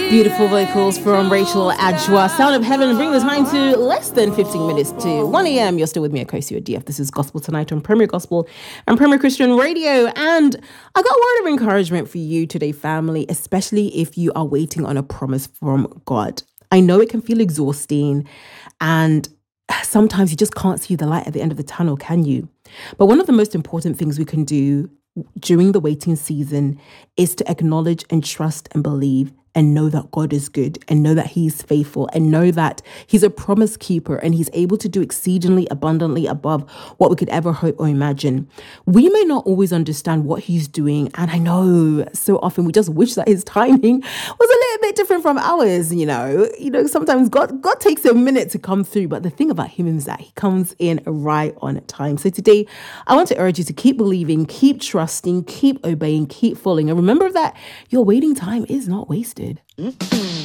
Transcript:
Beautiful vocals from Rachel Adjoa. Sound of Heaven. Bring the time to less than 15 minutes to 1 a.m. You're still with me at Kosi DF. This is Gospel Tonight on Premier Gospel and Premier Christian Radio. And I got a word of encouragement for you today, family, especially if you are waiting on a promise from God. I know it can feel exhausting and sometimes you just can't see the light at the end of the tunnel, can you? But one of the most important things we can do during the waiting season is to acknowledge and trust and believe and know that God is good and know that He's faithful and know that He's a promise keeper and He's able to do exceedingly abundantly above what we could ever hope or imagine. We may not always understand what He's doing, and I know so often we just wish that His timing was a little bit different from ours. You know, sometimes God takes a minute to come through, but the thing about Him is that He comes in right on time. So today I want to urge you to keep believing, keep trusting, keep obeying, keep following, and remember that your waiting time is not wasted.